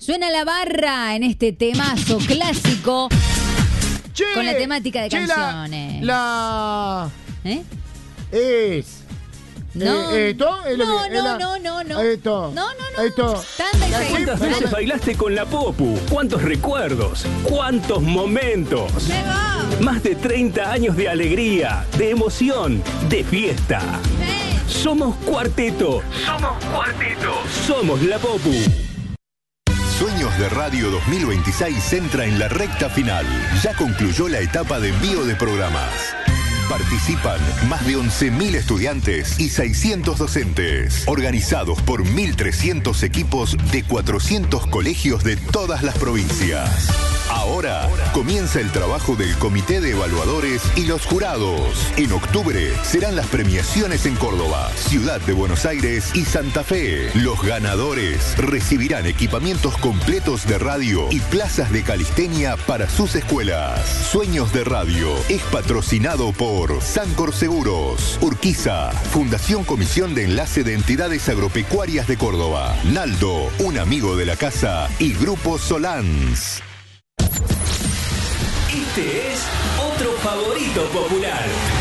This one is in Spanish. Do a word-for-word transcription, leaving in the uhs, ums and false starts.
Suena la barra en este temazo clásico Che, con la temática de che, canciones. La, la ¿Eh? es. No, eh, ¿esto? Es lo no, que- es no, la- no, no, no. Esto. No, no, no. Esto. Tanda y La- seguimos. ¿Cuántas veces bailaste con la Popu? ¿Cuántos recuerdos? ¿Cuántos momentos? Se va. Más de treinta años de alegría, de emoción, de fiesta. Eh. Somos Cuarteto. Somos Cuarteto. Somos la Popu. Sueños de Radio dos mil veintiséis entra en la recta final. Ya concluyó la etapa de envío de programas. Participan más de once mil estudiantes y seiscientos docentes, organizados por mil trescientos equipos de cuatrocientos colegios de todas las provincias. Ahora comienza el trabajo del Comité de Evaluadores y los jurados. En octubre serán las premiaciones en Córdoba, Ciudad de Buenos Aires y Santa Fe. Los ganadores recibirán equipamientos completos de radio y plazas de calistenia para sus escuelas. Sueños de Radio es patrocinado por Sancor Seguros, Urquiza, Fundación Comisión de Enlace de Entidades Agropecuarias de Córdoba, Naldo, un amigo de la casa y Grupo Solans. Este es otro favorito popular.